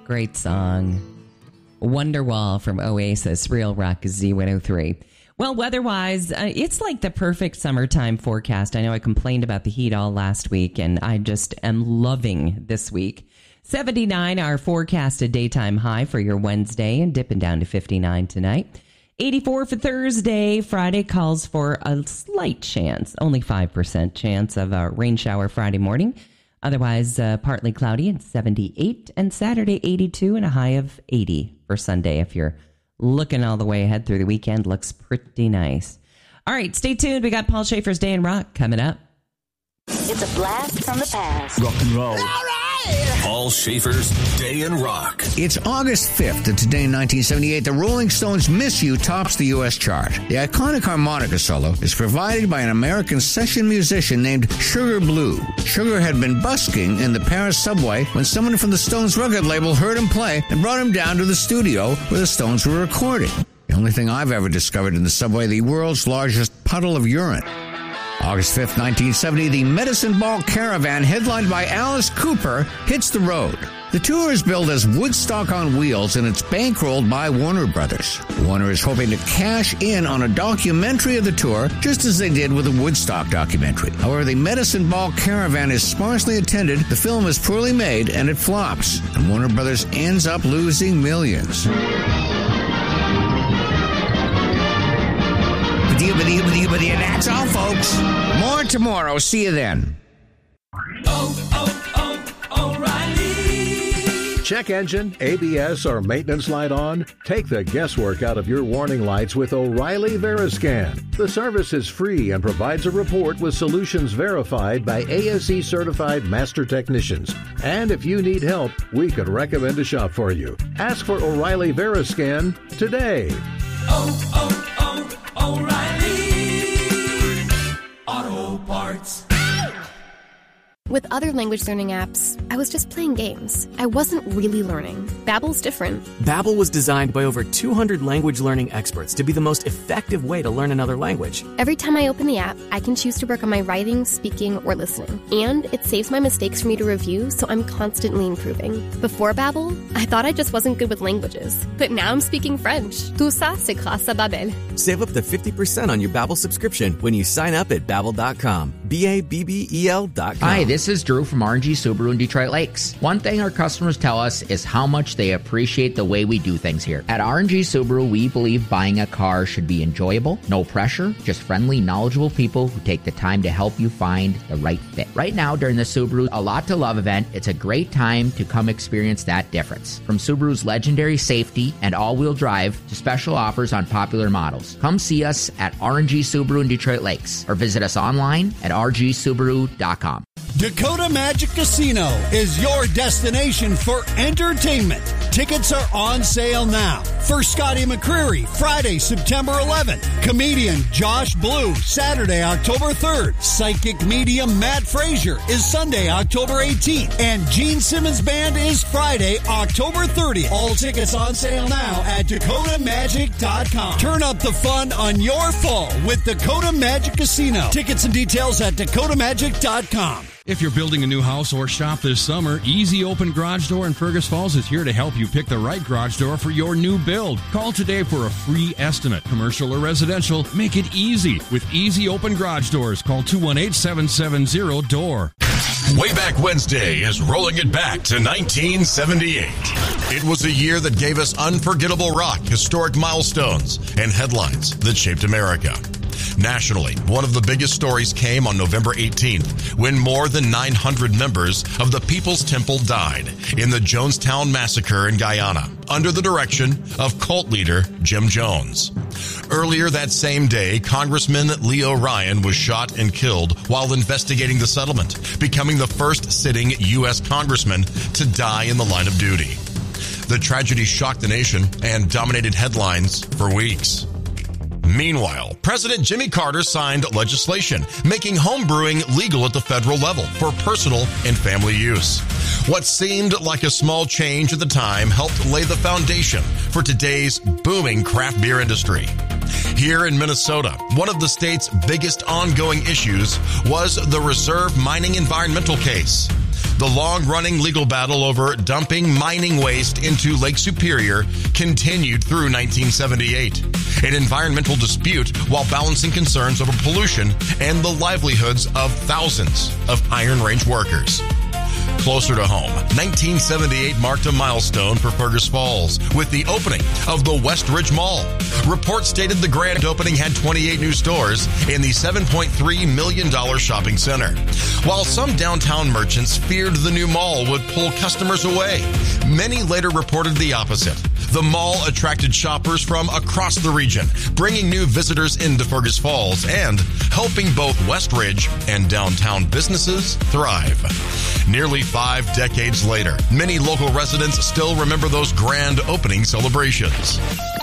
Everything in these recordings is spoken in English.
Great song. Wonderwall from Oasis, Real Rock Z103. Well, weather-wise, it's like the perfect summertime forecast. I know I complained about the heat all last week, and I just am loving this week. 79, our forecasted daytime high for your Wednesday, and dipping down to 59 tonight. 84 for Thursday. Friday calls for a slight chance, only 5% chance of a rain shower Friday morning. Otherwise, partly cloudy and 78. And Saturday, 82 and a high of 80 for Sunday. If you're looking all the way ahead through the weekend, looks pretty nice. All right, stay tuned. We got Paul Schaefer's Day in Rock coming up. It's a blast from the past. Rock and roll. All right. Paul Schaefer's Day in Rock. It's August 5th, and today in 1978, the Rolling Stones' Miss You tops the U.S. chart. The iconic harmonica solo is provided by an American session musician named Sugar Blue. Sugar had been busking in the Paris subway when someone from the Stones record label heard him play and brought him down to the studio where the Stones were recording. The only thing I've ever discovered in the subway, the world's largest puddle of urine. August 5th, 1970, the Medicine Ball Caravan, headlined by Alice Cooper, hits the road. The tour is billed as Woodstock on Wheels, and it's bankrolled by Warner Brothers. Warner is hoping to cash in on a documentary of the tour, just as they did with the Woodstock documentary. However, the Medicine Ball Caravan is sparsely attended, the film is poorly made, and it flops. And Warner Brothers ends up losing millions. That's all, folks. More tomorrow. See you then. O'Reilly. Check engine, ABS, or maintenance light on? Take the guesswork out of your warning lights with O'Reilly Veriscan. The service is free and provides a report with solutions verified by ASE certified master technicians. And if you need help, we could recommend a shop for you. Ask for O'Reilly Veriscan today. O'Reilly Auto Parts. With other language learning apps, I was just playing games. I wasn't really learning. Babbel's different. Babbel was designed by over 200 language learning experts to be the most effective way to learn another language. Every time I open the app, I can choose to work on my writing, speaking, or listening. And it saves my mistakes for me to review, so I'm constantly improving. Before Babbel, I thought I just wasn't good with languages. But now I'm speaking French. Tout ça, c'est grâce à Babbel. Save up to 50% on your Babbel subscription when you sign up at Babbel.com. Babbel.com. Hi, this is Drew from R&G Subaru in Detroit Lakes. One thing our customers tell us is how much they appreciate the way we do things here. At R&G Subaru, we believe buying a car should be enjoyable, no pressure, just friendly, knowledgeable people who take the time to help you find the right fit. Right now, during the Subaru A Lot to Love event, it's a great time to come experience that difference. From Subaru's legendary safety and all-wheel drive to special offers on popular models. Come see us at R&G Subaru in Detroit Lakes or visit us online at rgsubaru.com. Dakota Magic Casino is your destination for entertainment. Tickets are on sale now. For Scotty McCreery, Friday, September 11th. Comedian Josh Blue, Saturday, October 3rd. Psychic medium Matt Frazier is Sunday, October 18th. And Gene Simmons Band is Friday, October 30th. All tickets on sale now at DakotaMagic.com. Turn up the fun on your fall with Dakota Magic Casino. Tickets and details at DakotaMagic.com. If you're building a new house or shop this summer, Easy Open Garage Door in Fergus Falls is here to help you pick the right garage door for your new build. Call today for a free estimate. Commercial or residential, make it easy. With Easy Open Garage Doors, call 218-770-DOOR. Wayback Wednesday is rolling it back to 1978. It was a year that gave us unforgettable rock, historic milestones, and headlines that shaped America. Nationally, one of the biggest stories came on November 18th when more than 900 members of the People's Temple died in the Jonestown Massacre in Guyana under the direction of cult leader Jim Jones. Earlier that same day, Congressman Leo Ryan was shot and killed while investigating the settlement, becoming the first sitting U.S. congressman to die in the line of duty. The tragedy shocked the nation and dominated headlines for weeks. Meanwhile, President Jimmy Carter signed legislation making home brewing legal at the federal level for personal and family use. What seemed like a small change at the time helped lay the foundation for today's booming craft beer industry. Here in Minnesota, one of the state's biggest ongoing issues was the Reserve Mining environmental case. The long-running legal battle over dumping mining waste into Lake Superior continued through 1978. An environmental dispute while balancing concerns over pollution and the livelihoods of thousands of Iron Range workers. Closer to home, 1978 marked a milestone for Fergus Falls with the opening of the West Ridge Mall. Reports stated the grand opening had 28 new stores in the $7.3 million shopping center. While some downtown merchants feared the new mall would pull customers away, many later reported the opposite. The mall attracted shoppers from across the region, bringing new visitors into Fergus Falls and helping both West Ridge and downtown businesses thrive. Nearly 5 decades later, many local residents still remember those grand opening celebrations.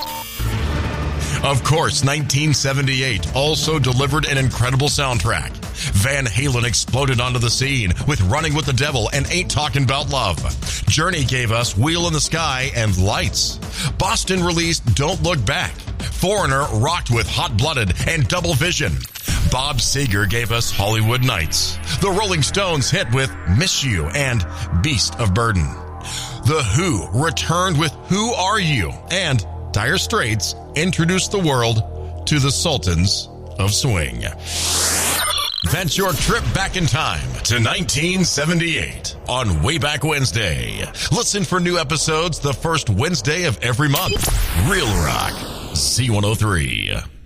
Of course, 1978 also delivered an incredible soundtrack. Van Halen exploded onto the scene with Running with the Devil and Ain't Talking About Love. Journey gave us Wheel in the Sky and Lights. Boston released Don't Look Back. Foreigner rocked with Hot Blooded and Double Vision. Bob Seger gave us Hollywood Nights. The Rolling Stones hit with Miss You and Beast of Burden. The Who returned with Who Are You? And Dire Straits introduced the world to the Sultans of Swing. That's your trip back in time to 1978 on Wayback Wednesday. Listen for new episodes the first Wednesday of every month. Real Rock Z103.